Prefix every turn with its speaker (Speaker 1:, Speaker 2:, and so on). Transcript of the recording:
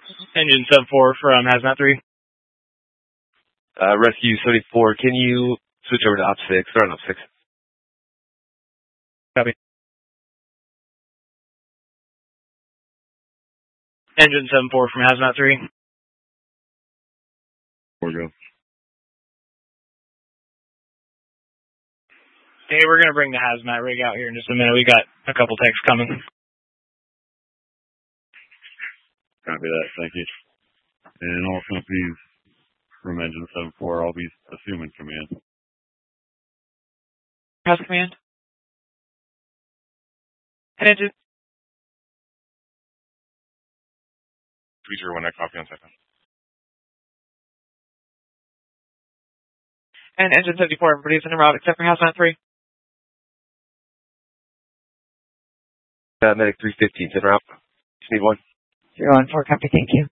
Speaker 1: Engine 74 from Hazmat 3.
Speaker 2: Rescue 74, can you switch over to Op 6? They're on Op 6.
Speaker 1: Copy. Engine 74 from Hazmat 3.
Speaker 3: 4 go.
Speaker 1: Hey, we're going to bring the Hazmat rig out here in just a minute. We got a couple techs coming.
Speaker 3: Copy that, thank you. And all companies from Engine 74, I'll be assuming command.
Speaker 4: House command. And engine.
Speaker 5: 301, I copy on second.
Speaker 4: And engine 74, everybody's in a route except for Hazmat 3.
Speaker 2: Medic 315, in route. Just need one.
Speaker 4: 014, copy, thank you.